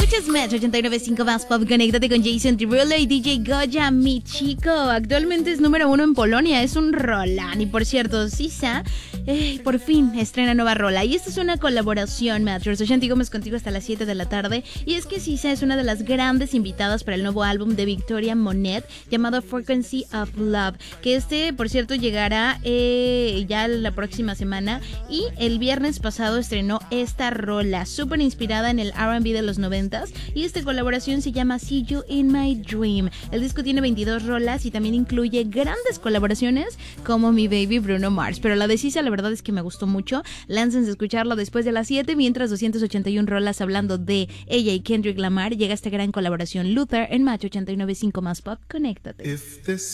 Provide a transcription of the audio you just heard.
Escuchas Metro 89.5 más Pop. Conéctate con Jason Derulo y DJ Goya, mi chico. Actualmente es número 1 en Polonia, es un rolán. Y por cierto, Sisa, por fin estrena nueva rola. Y esta es una colaboración, Metro 85 más contigo hasta las 7 de la tarde. Y es que Sisa es una de las grandes invitadas para el nuevo álbum de Victoria Monet llamado Frequency of Love. Que por cierto, llegará ya la próxima semana. Y el viernes pasado estrenó esta rola, súper inspirada en el R&B de los 90s, y esta colaboración se llama See You in My Dream. El disco tiene 22 rolas y también incluye grandes colaboraciones como mi baby Bruno Mars, pero la de Sisa la verdad es que me gustó mucho. Láncense a escucharlo después de las 7, mientras 281 rolas hablando de ella y Kendrick Lamar. Llega esta gran colaboración Luther en Match 89.5 más Pop. Conéctate.